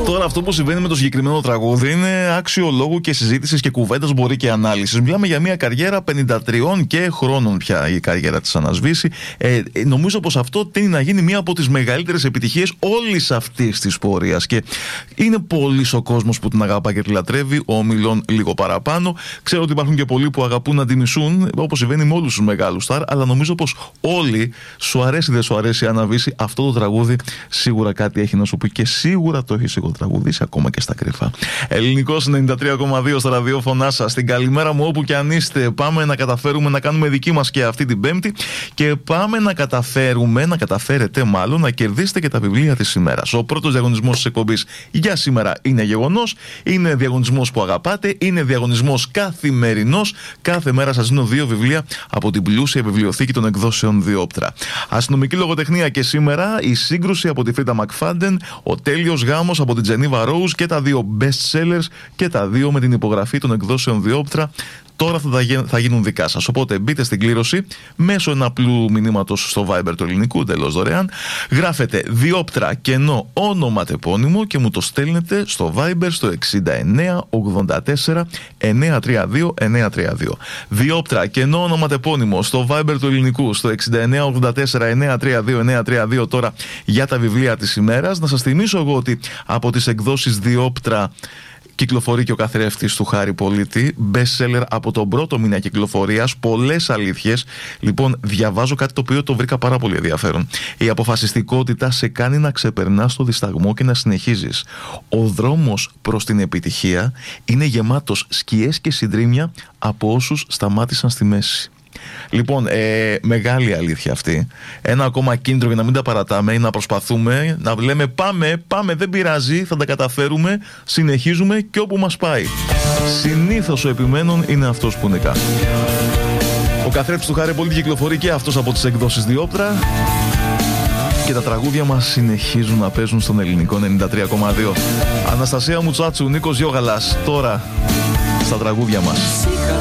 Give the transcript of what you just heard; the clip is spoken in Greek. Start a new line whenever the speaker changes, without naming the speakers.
Τώρα αυτό που συμβαίνει με το συγκεκριμένο τραγούδι είναι άξιο λόγου και συζήτησης και κουβέντας, μπορεί και ανάλυσης. Μιλάμε για μια καριέρα 53 και χρόνων πια η καριέρα της ανασβήσει. Νομίζω πως αυτό τείνει να γίνει μια από τις μεγαλύτερες επιτυχίες όλης αυτής της πορείας. Και είναι πολύς ο κόσμος που την αγαπά και τη λατρεύει, ο ομιλών λίγο παραπάνω. Ξέρω ότι υπάρχουν και πολλοί που αγαπούν να τη μισούν, όπως συμβαίνει με όλους τους μεγάλους στάρ, αλλά νομίζω πως όλοι, σου αρέσει δεν σου αρέσει η Αναβίση, αυτό το τραγούδι σίγουρα κάτι έχει να σου πει και σίγουρα το έχει τραγουδίσει ακόμα και στα κρυφά. Ελληνικός 93,2 στα ραδιόφωνά σας. Την καλημέρα μου όπου και αν είστε. Πάμε να καταφέρουμε να κάνουμε δική μας και αυτή την Πέμπτη και πάμε να καταφέρετε μάλλον να κερδίσετε και τα βιβλία της ημέρας. Ο πρώτος διαγωνισμός της εκπομπής για σήμερα είναι γεγονός. Είναι διαγωνισμός που αγαπάτε. Είναι διαγωνισμός καθημερινός. Κάθε μέρα σας δίνω 2 βιβλία από την πλούσια βιβλιοθήκη των εκδόσεων Διόπτρα. Αστυνομική λογοτεχνία και σήμερα η σύγκρουση από τη Φρίντα Μακφάντεν, ο τέλειος γάμος από την Τζενίβα Ρόουζ και τα 2 best sellers και τα 2 με την υπογραφή των εκδόσεων Διόπτρα. Τώρα θα γίνουν δικά σας. Οπότε μπείτε στην κλήρωση μέσω ένα απλού μηνύματος στο Viber του ελληνικού, εντελώς δωρεάν. Γράφετε Διόπτρα κενό όνομα τεπώνυμο και μου το στέλνετε στο Viber στο 6984 932 932. Διόπτρα κενό όνομα τεπώνυμο στο Viber του ελληνικού στο 6984 932 932 τώρα για τα βιβλία της ημέρας. Να σας θυμίσω εγώ ότι από τις εκδόσεις Διόπτρα κυκλοφορεί και ο καθρέφτης του Χάρη Πολίτη, best seller από τον πρώτο μήνα κυκλοφορίας, πολλές αλήθειες. Λοιπόν, διαβάζω κάτι το οποίο το βρήκα πάρα πολύ ενδιαφέρον. Η αποφασιστικότητα σε κάνει να ξεπερνάς το δισταγμό και να συνεχίζεις. Ο δρόμος προς την επιτυχία είναι γεμάτος σκιές και συντρίμμια από όσους σταμάτησαν στη μέση. Λοιπόν, μεγάλη αλήθεια αυτή. Ένα ακόμα κίνητρο για να μην τα παρατάμε είναι να προσπαθούμε, να λέμε πάμε, δεν πειράζει, θα τα καταφέρουμε, συνεχίζουμε και όπου μας πάει. Συνήθως ο επιμένων είναι αυτός που νικά. Ο καθρέφτης του Χάρη Πολίτη κυκλοφορεί και αυτός από τις εκδόσεις Διόπτρα και τα τραγούδια μας συνεχίζουν να παίζουν στον ελληνικό 93,2. Αναστασία Μουτσάτσου, Νίκος Γιώγαλας, τώρα στα τραγούδια μας.